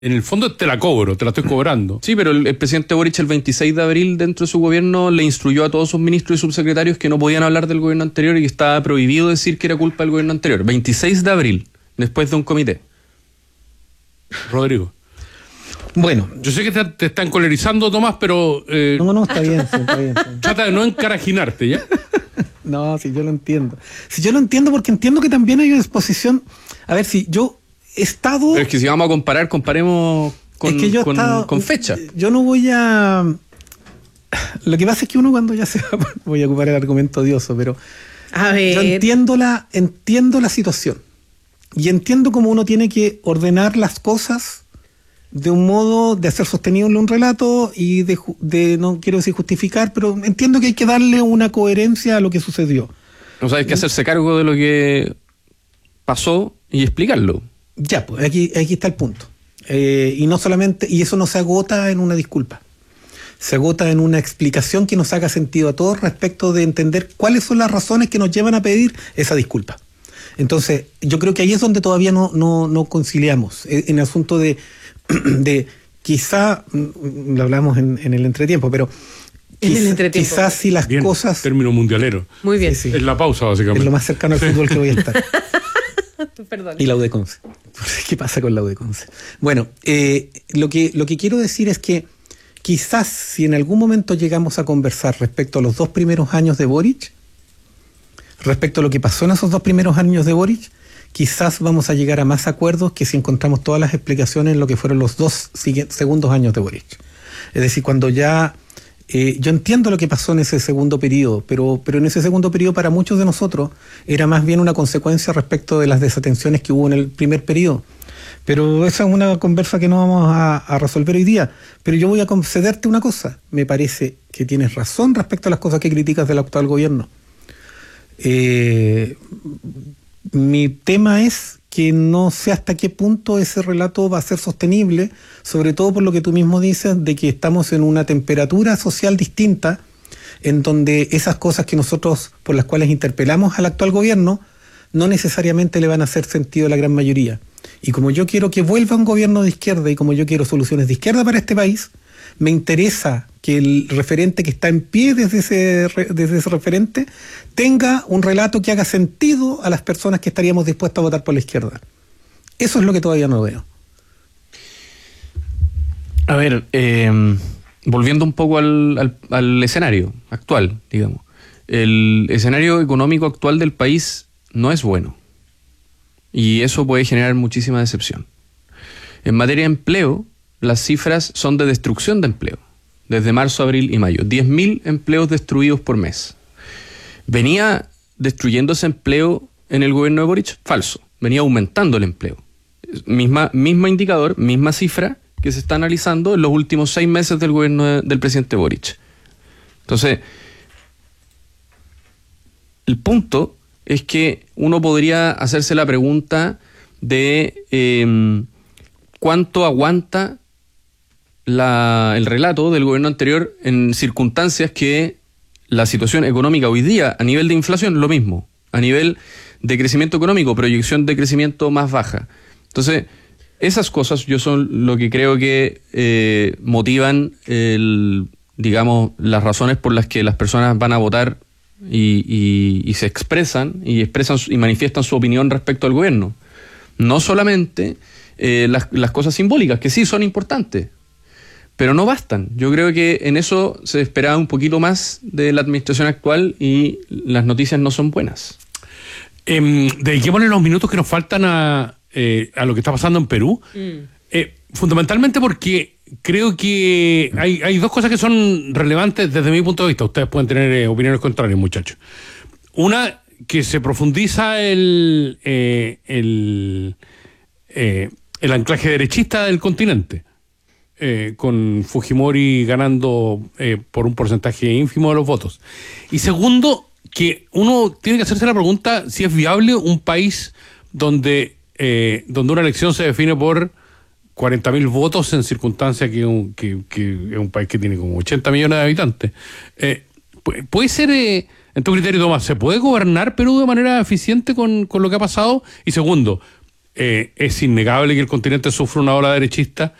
En el fondo te la cobro, te la estoy cobrando. Sí, pero el presidente Boric el 26 de abril dentro de su gobierno le instruyó a todos sus ministros y subsecretarios que no podían hablar del gobierno anterior y que estaba prohibido decir que era culpa del gobierno anterior. 26 de abril, después de un comité. Rodrigo. Bueno. Yo sé que te está encolerizando, Tomás, pero... No, está bien, está bien. Trata de no encarajinarte, ¿ya? No, sí, yo lo entiendo. Si yo lo entiendo porque entiendo que también hay una exposición... A ver, si yo he estado... Pero es que si vamos a comparar, comparemos con, es que yo con fecha. Yo no voy a... Lo que pasa es que uno cuando ya se va... Voy a ocupar el argumento odioso, pero... A ver. Yo entiendo la situación. Y entiendo cómo uno tiene que ordenar las cosas de un modo de hacer sostenible un relato y de no quiero decir justificar, pero entiendo que hay que darle una coherencia a lo que sucedió. O sea, hay que hacerse cargo de lo que pasó y explicarlo. Ya, pues aquí está el punto. Y no solamente, y eso no se agota en una disculpa. Se agota en una explicación que nos haga sentido a todos respecto de entender cuáles son las razones que nos llevan a pedir esa disculpa. Entonces, yo creo que ahí es donde todavía no conciliamos. En el asunto de quizá, lo hablamos en el entretiempo, pero quizás si las bien, cosas... Término mundialero. Muy bien. Sí. Es la pausa, básicamente. Es lo más cercano al fútbol que voy a estar. Perdón. Y la UDEConce. ¿Qué pasa con la UDEConce? Bueno, lo que quiero decir es que quizás si en algún momento llegamos a conversar respecto a los 2 primeros años de Boric, respecto a lo que pasó en esos 2 primeros años de Boric, quizás vamos a llegar a más acuerdos que si encontramos todas las explicaciones en lo que fueron los 2 segundos años de Boric. Es decir, cuando ya... yo entiendo lo que pasó en ese segundo periodo, pero en ese segundo periodo para muchos de nosotros era más bien una consecuencia respecto de las desatenciones que hubo en el primer periodo. Pero esa es una conversa que no vamos a resolver hoy día. Pero yo voy a concederte una cosa. Me parece que tienes razón respecto a las cosas que criticas del actual gobierno. Mi tema es que no sé hasta qué punto ese relato va a ser sostenible, sobre todo por lo que tú mismo dices, de que estamos en una temperatura social distinta, en donde esas cosas que nosotros, por las cuales interpelamos al actual gobierno, no necesariamente le van a hacer sentido a la gran mayoría. Y como yo quiero que vuelva un gobierno de izquierda y como yo quiero soluciones de izquierda para este país, me interesa que el referente que está en pie desde ese referente tenga un relato que haga sentido a las personas que estaríamos dispuestas a votar por la izquierda. Eso es lo que todavía no veo. A ver, volviendo un poco al escenario actual, digamos. El escenario económico actual del país no es bueno. Y eso puede generar muchísima decepción. En materia de empleo, las cifras son de destrucción de empleo. Desde marzo, abril y mayo. 10.000 empleos destruidos por mes. ¿Venía destruyéndose empleo en el gobierno de Boric? Falso. Venía aumentando el empleo. Misma indicador, misma cifra que se está analizando en los últimos 6 meses del gobierno del presidente Boric. Entonces, el punto es que uno podría hacerse la pregunta de cuánto aguanta el relato del gobierno anterior en circunstancias que la situación económica hoy día, a nivel de inflación, lo mismo. A nivel de crecimiento económico, proyección de crecimiento más baja. Entonces, esas cosas yo son lo que creo que motivan, digamos, las razones por las que las personas van a votar y se expresan y manifiestan su opinión respecto al gobierno. No solamente las cosas simbólicas, que sí son importantes, pero no bastan. Yo creo que en eso se esperaba un poquito más de la administración actual y las noticias no son buenas. Dediquémosle los minutos que nos faltan a lo que está pasando en Perú. Fundamentalmente porque creo que hay 2 cosas que son relevantes desde mi punto de vista. Ustedes pueden tener opiniones contrarias, muchachos. Una, que se profundiza el anclaje derechista del continente, con Fujimori ganando por un porcentaje ínfimo de los votos. Y segundo, que uno tiene que hacerse la pregunta si es viable un país donde una elección se define por 40.000 votos en circunstancia que es un país que tiene como 80 millones de habitantes. ¿Puede ser, en tu criterio, Tomás, se puede gobernar Perú de manera eficiente con lo que ha pasado? Y segundo, Es innegable que el continente sufre una ola derechista.